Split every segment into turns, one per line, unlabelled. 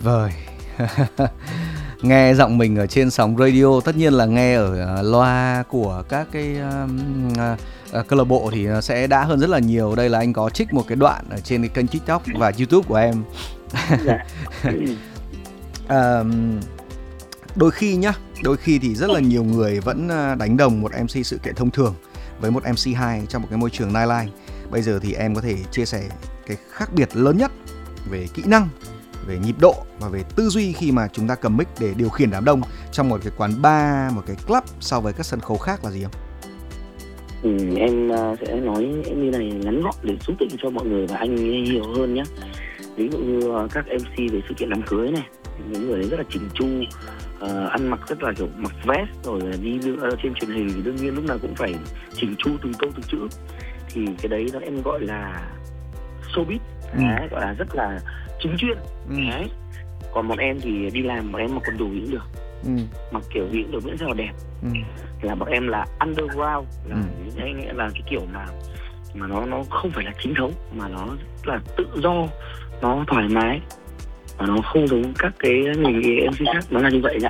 vời. Nghe giọng mình ở trên sóng radio, tất nhiên là nghe ở loa của các cái câu lạc bộ thì nó sẽ đã hơn rất là nhiều. Đây là anh có trích một cái đoạn ở trên cái kênh TikTok và YouTube của em.
Dạ.
Đôi khi thì rất là nhiều người vẫn đánh đồng một MC sự kiện thông thường với một MC2 trong một cái môi trường nightlife. Bây giờ thì em có thể chia sẻ cái khác biệt lớn nhất về kỹ năng, về nhịp độ và về tư duy khi mà chúng ta cầm mic để điều khiển đám đông trong một cái quán bar, một cái club so với các sân khấu khác là gì không?
Em sẽ nói như này ngắn gọn để giúp ích cho mọi người và anh hiểu hơn nhé. Ví dụ như các MC về sự kiện đám cưới này, những người đấy rất là chỉnh chu, ăn mặc rất là kiểu mặc vest rồi đi trên truyền hình thì đương nhiên lúc nào cũng phải chỉnh chu từng câu từng chữ. Thì cái đấy nó em gọi là showbiz, đấy, gọi là rất là chính chuyên. Đấy. Còn bọn em thì đi làm, bọn em mặc quần đùi cũng được, mặc kiểu gì cũng được miễn sao là đẹp. Là bọn em là underground, là nghĩa là cái kiểu mà nó không phải là chính thống, mà nó là tự do, nó thoải mái và nó không giống các cái nghề MC khác, nó là như vậy ạ.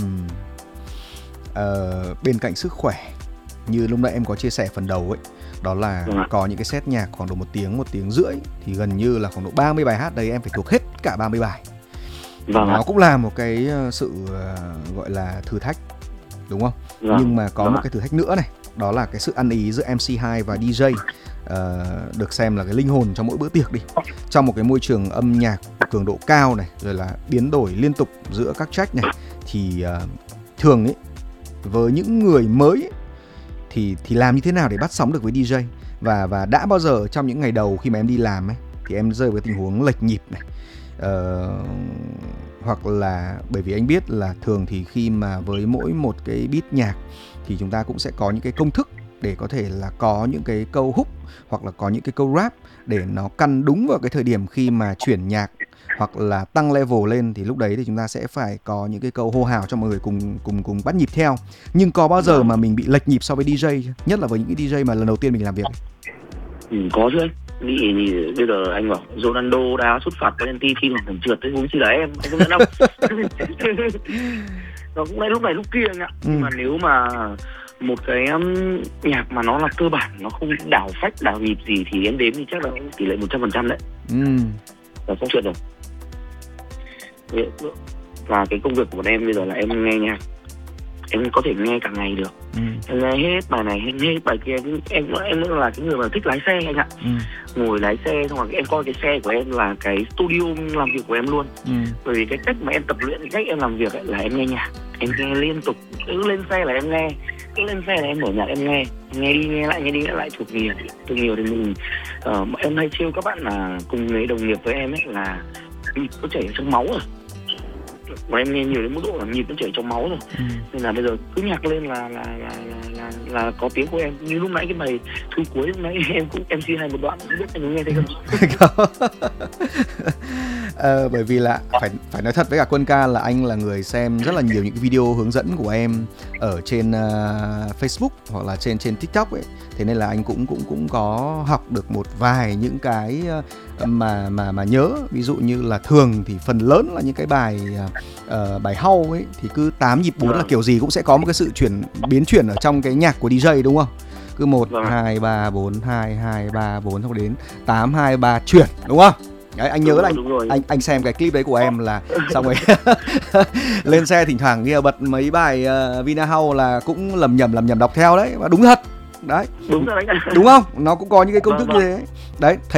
Bên cạnh sức khỏe, như lúc nãy em có chia sẻ phần đầu ấy, đó là có những cái set nhạc khoảng độ 1 tiếng rưỡi thì gần như là khoảng độ 30 bài hát đấy em phải thuộc hết cả 30 bài. Nó cũng là một cái sự gọi là thử thách, đúng không? Nhưng mà có một cái thử thách nữa này, đó là cái sự ăn ý giữa MC2 và DJ, được xem là cái linh hồn trong mỗi bữa tiệc đi. Trong một cái môi trường âm nhạc cường độ cao này, rồi là biến đổi liên tục giữa các track này, thì thường ấy, với những người mới ấy, thì làm như thế nào để bắt sóng được với DJ? Và đã bao giờ trong những ngày đầu khi mà em đi làm ấy thì em rơi vào cái tình huống lệch nhịp này, hoặc là bởi vì anh biết là thường thì khi mà với mỗi một cái beat nhạc thì chúng ta cũng sẽ có những cái công thức để có thể là có những cái câu hook hoặc là có những cái câu rap để nó căn đúng vào cái thời điểm khi mà chuyển nhạc hoặc là tăng level lên, thì lúc đấy thì chúng ta sẽ phải có những cái câu hô hào cho mọi người cùng bắt nhịp theo. Nhưng có bao giờ mà mình bị lệch nhịp so với DJ, nhất là với những cái DJ mà lần đầu tiên mình làm việc?
Có chứ anh. Thì bây giờ anh bảo Ronaldo đã sút phạt penalty khi mà còn trượt, thế cũng chỉ là em không nhận đâu. Nó cũng lúc này lúc kia anh ạ. Nhưng mà nếu mà một cái nhạc mà nó là cơ bản, nó không đảo phách đảo nhịp gì thì em đếm thì chắc là tỷ lệ 100% đấy. Là không trượt được. Và cái công việc của bọn em bây giờ là em nghe nhạc, em có thể nghe cả ngày được. Em nghe hết bài này, hết bài kia. Em là cái người mà thích lái xe anh ạ. Ngồi lái xe xong rồi em coi cái xe của em là cái studio làm việc của em luôn. Bởi vì cái cách mà em tập luyện, cái cách em làm việc ấy là em nghe nhạc, em nghe liên tục. Cứ lên xe là em nghe, cứ lên xe là em mở nhạc em nghe đi nghe lại thuộc nhiều thì mình em hay trêu các bạn là cùng nghề đồng nghiệp với em ấy là nhịp nó chảy trong máu rồi. Và em nghe nhiều đến mức độ là nhịp nó chảy trong máu rồi. Nên là bây giờ cứ nhạc lên là có tiếng của em. Như lúc nãy cái bài thu cuối lúc nãy em cũng MC2 một đoạn, không biết anh có nghe thấy không?
Bởi vì là phải nói thật với cả Quân Ca là anh là người xem rất là nhiều những cái video hướng dẫn của em ở trên Facebook hoặc là trên TikTok ấy. Thế nên là anh cũng có học được một vài những cái mà nhớ. Ví dụ như là thường thì phần lớn là những cái bài hau ấy thì cứ 8 nhịp 4 là kiểu gì cũng sẽ có một cái sự biến chuyển ở trong cái nhạc của DJ, đúng không? Cứ 1 2 3 4 2 2 3 4 xong đến 8 2 3 chuyển, đúng không? Đấy, anh nhớ là anh xem cái clip đấy của em là xong rồi lên xe thỉnh thoảng nghe bật mấy bài Vina House là cũng lầm nhầm đọc theo đấy, và đúng thật. Đấy. Đúng rồi đấy. Đúng không? Nó cũng có những cái công thức như thế. Đấy, thấy